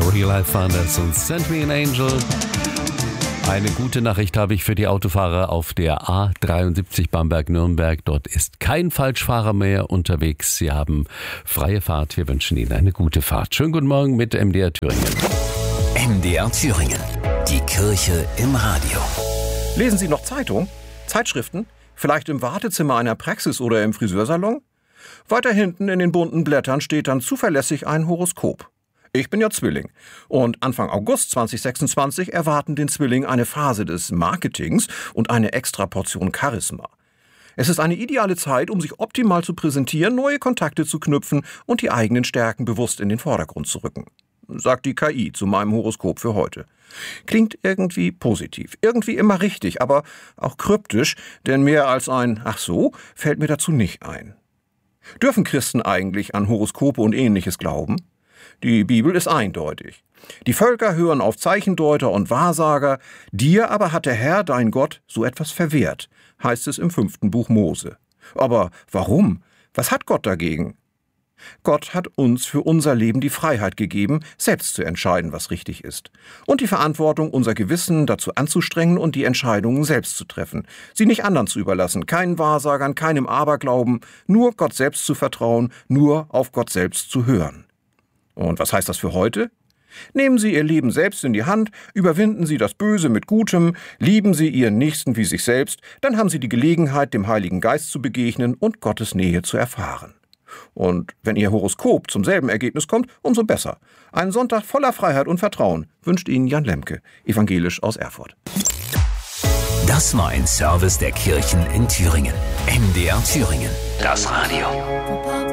Real Life Founders und Send Me an Angel. Eine gute Nachricht habe ich für die Autofahrer auf der A73 Bamberg-Nürnberg. Dort ist kein Falschfahrer mehr unterwegs. Sie haben freie Fahrt. Wir wünschen Ihnen eine gute Fahrt. Schönen guten Morgen mit MDR Thüringen. MDR Thüringen. Die Kirche im Radio. Lesen Sie noch Zeitung? Zeitschriften? Vielleicht im Wartezimmer einer Praxis oder im Friseursalon? Weiter hinten in den bunten Blättern steht dann zuverlässig ein Horoskop. Ich bin ja Zwilling. Und Anfang August 2026 erwarten den Zwilling eine Phase des Marketings und eine extra Portion Charisma. Es ist eine ideale Zeit, um sich optimal zu präsentieren, neue Kontakte zu knüpfen und die eigenen Stärken bewusst in den Vordergrund zu rücken. Sagt die KI zu meinem Horoskop für heute. Klingt irgendwie positiv, irgendwie immer richtig, aber auch kryptisch, denn mehr als ein »Ach so« fällt mir dazu nicht ein. Dürfen Christen eigentlich an Horoskope und Ähnliches glauben? Die Bibel ist eindeutig. Die Völker hören auf Zeichendeuter und Wahrsager, dir aber hat der Herr, dein Gott, so etwas verwehrt, heißt es im 5. Buch Mose. Aber warum? Was hat Gott dagegen? Gott hat uns für unser Leben die Freiheit gegeben, selbst zu entscheiden, was richtig ist. Und die Verantwortung, unser Gewissen dazu anzustrengen und die Entscheidungen selbst zu treffen. Sie nicht anderen zu überlassen, keinen Wahrsagern, keinem Aberglauben, nur Gott selbst zu vertrauen, nur auf Gott selbst zu hören. Und was heißt das für heute? Nehmen Sie Ihr Leben selbst in die Hand, überwinden Sie das Böse mit Gutem, lieben Sie Ihren Nächsten wie sich selbst, dann haben Sie die Gelegenheit, dem Heiligen Geist zu begegnen und Gottes Nähe zu erfahren. Und wenn Ihr Horoskop zum selben Ergebnis kommt, umso besser. Einen Sonntag voller Freiheit und Vertrauen wünscht Ihnen Jan Lemke, evangelisch aus Erfurt. Das war ein Service der Kirchen in Thüringen. MDR Thüringen. Das Radio.